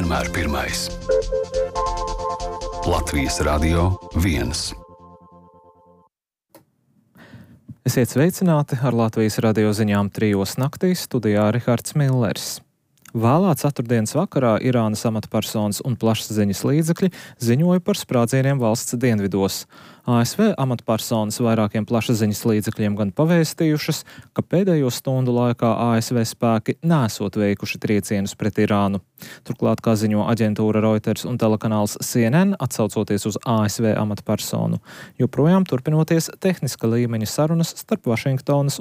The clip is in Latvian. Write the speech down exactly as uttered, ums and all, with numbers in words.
vienmēr pirmais. Latvijas Radio viens. Esiet sveicināti ar Latvijas radio ziņām trijos naktīs, studijā Rihards Millers. Vēlā ceturtdienas vakarā Irānas amatpersonas un plašsaziņas līdzekļi ziņoja par sprādzieniem valsts dienvidos. A S V amatpersonas vairākiem plašsaziņas līdzekļiem gan pavēstījušas, ka pēdējo stundu laikā A S V spēki nesot veikuši triecienus pret Irānu. Turklāt, kā ziņo aģentūra Reuters un telekanāls C N N, atsaucoties uz A S V amatpersonu, joprojām turpinoties tehniska līmeņa sarunas starp Vašingtonas